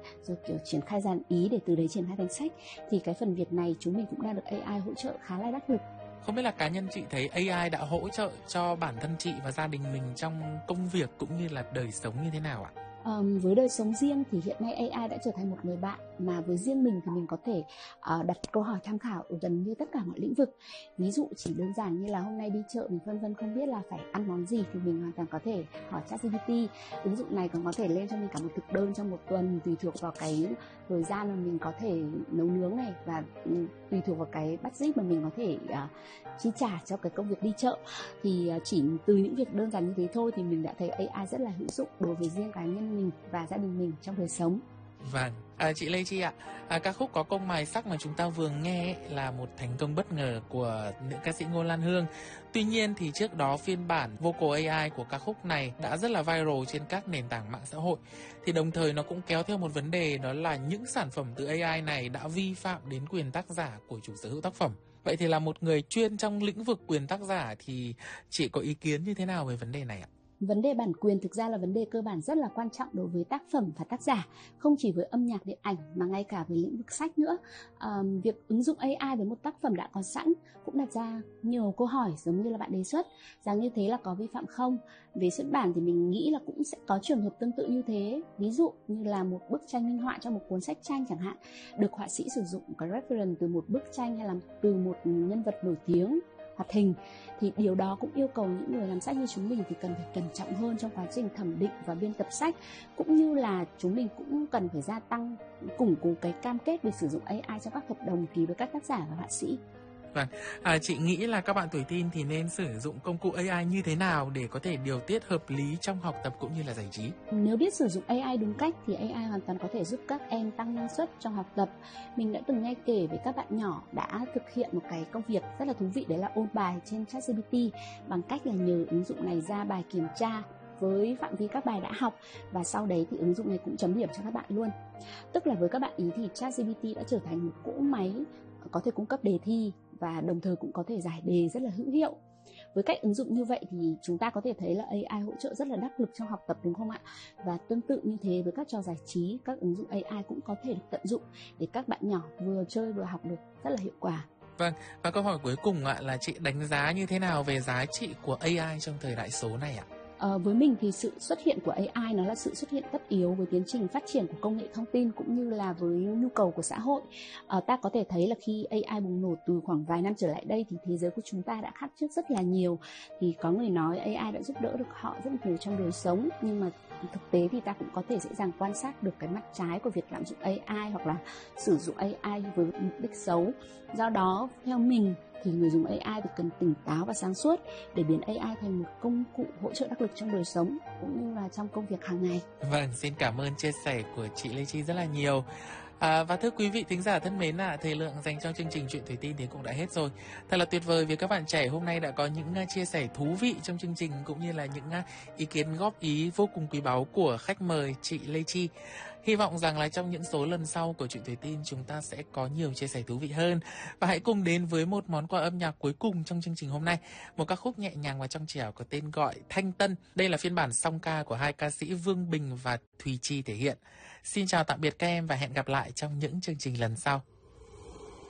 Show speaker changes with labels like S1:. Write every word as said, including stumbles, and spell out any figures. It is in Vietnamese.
S1: rồi kiểu triển khai dàn ý để từ đấy triển khai thành sách. Thì cái phần việc này chúng mình cũng đang được a i hỗ trợ khá là đắc lực.
S2: Không biết là cá nhân chị thấy a i đã hỗ trợ cho bản thân chị và gia đình mình trong công việc cũng như là đời sống như thế nào ạ?
S1: Um, với đời sống riêng thì hiện nay a i đã trở thành một người bạn mà với riêng mình thì mình có thể uh, đặt câu hỏi tham khảo ở gần như tất cả mọi lĩnh vực. Ví dụ chỉ đơn giản như là hôm nay đi chợ mình phân vân không biết là phải ăn món gì thì mình hoàn toàn có thể hỏi ChatGPT. Ứng dụng này còn có thể lên cho mình cả một thực đơn trong một tuần, tùy thuộc vào cái thời gian mà mình có thể nấu nướng này và um, tùy thuộc vào cái budget mà mình có thể uh, chi trả cho cái công việc đi chợ. Thì uh, chỉ từ những việc đơn giản như thế thôi thì mình đã thấy a i rất là hữu dụng đối với riêng cá nhân mình và gia đình mình trong đời sống.
S2: Vâng, à, chị Lê Chi ạ, à, ca khúc Có Công Mài Sắc mà chúng ta vừa nghe là một thành công bất ngờ của nữ ca sĩ Ngô Lan Hương. Tuy nhiên thì trước đó phiên bản vocal a i của ca khúc này đã rất là viral trên các nền tảng mạng xã hội. Thì đồng thời nó cũng kéo theo một vấn đề, đó là những sản phẩm từ a i này đã vi phạm đến quyền tác giả của chủ sở hữu tác phẩm. Vậy thì là một người chuyên trong lĩnh vực quyền tác giả thì chị có ý kiến như thế nào về vấn đề này ạ?
S1: Vấn đề bản quyền thực ra là vấn đề cơ bản rất là quan trọng đối với tác phẩm và tác giả, không chỉ với âm nhạc điện ảnh mà ngay cả với lĩnh vực sách nữa. À, việc ứng dụng a i với một tác phẩm đã có sẵn cũng đặt ra nhiều câu hỏi giống như là bạn đề xuất, rằng như thế là có vi phạm không? Về xuất bản thì mình nghĩ là cũng sẽ có trường hợp tương tự như thế. Ví dụ như là một bức tranh minh họa trong một cuốn sách tranh chẳng hạn, được họa sĩ sử dụng cái reference từ một bức tranh hay là từ một nhân vật nổi tiếng hoạt hình, thì điều đó cũng yêu cầu những người làm sách như chúng mình thì cần phải cẩn trọng hơn trong quá trình thẩm định và biên tập sách, cũng như là chúng mình cũng cần phải gia tăng, củng cố cái cam kết về sử dụng a i trong các hợp đồng ký với các tác giả và họa sĩ.
S2: Vâng, à, chị nghĩ là các bạn tuổi teen thì nên sử dụng công cụ a i như thế nào để có thể điều tiết hợp lý trong học tập cũng như là giải trí?
S1: Nếu biết sử dụng a i đúng cách thì a i hoàn toàn có thể giúp các em tăng năng suất trong học tập. Mình đã từng nghe kể về các bạn nhỏ đã thực hiện một cái công việc rất là thú vị, đấy là ôn bài trên ChatGPT bằng cách là nhờ ứng dụng này ra bài kiểm tra với phạm vi các bài đã học, và sau đấy thì ứng dụng này cũng chấm điểm cho các bạn luôn. Tức là với các bạn ý thì ChatGPT đã trở thành một cỗ máy có thể cung cấp đề thi và đồng thời cũng có thể giải đề rất là hữu hiệu. Với cách ứng dụng như vậy thì chúng ta có thể thấy là a i hỗ trợ rất là đắc lực trong học tập, đúng không ạ? Và tương tự như thế với các trò giải trí, các ứng dụng a i cũng có thể được tận dụng để các bạn nhỏ vừa chơi vừa học được rất là hiệu quả.
S2: Vâng, và câu hỏi cuối cùng ạ là chị đánh giá như thế nào về giá trị của a i trong thời đại số này ạ?
S1: À, với mình thì sự xuất hiện của a i nó là sự xuất hiện tất yếu với tiến trình phát triển của công nghệ thông tin cũng như là với nhu cầu của xã hội. À, ta có thể thấy là khi a i bùng nổ từ khoảng vài năm trở lại đây thì thế giới của chúng ta đã khác trước rất là nhiều. Thì có người nói a i đã giúp đỡ được họ rất nhiều trong đời sống, nhưng mà thực tế thì ta cũng có thể dễ dàng quan sát được cái mặt trái của việc lạm dụng a i hoặc là sử dụng a i với mục đích xấu. Do đó, theo mình thì người dùng a i thì cần tỉnh táo và sáng suốt để biến a i thành một công cụ hỗ trợ đắc lực trong đời sống cũng như là trong công việc hàng ngày.
S2: Vâng, xin cảm ơn chia sẻ của chị Lê Chi rất là nhiều. À, và thưa quý vị thính giả thân mến, là thời lượng dành cho chương trình Chuyện Tuổi Teen thì cũng đã hết rồi. Thật là tuyệt vời vì các bạn trẻ hôm nay đã có những uh, chia sẻ thú vị trong chương trình cũng như là những uh, ý kiến góp ý vô cùng quý báu của khách mời chị Lê Chi. Hy vọng rằng là trong những số lần sau của Chuyện Tuổi Teen chúng ta sẽ có nhiều chia sẻ thú vị hơn. Và hãy cùng đến với một món quà âm nhạc cuối cùng trong chương trình hôm nay, một ca khúc nhẹ nhàng và trong trẻo có tên gọi Thanh Tân. Đây là phiên bản song ca của hai ca sĩ Vương Bình và Thùy Chi thể hiện. Xin chào tạm biệt các em và hẹn gặp lại trong những chương trình lần sau.